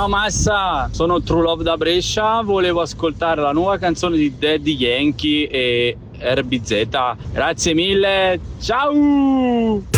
Ciao Massa, sono True Love da Brescia, volevo ascoltare la nuova canzone di Daddy Yankee e RBZ. Grazie mille, ciao!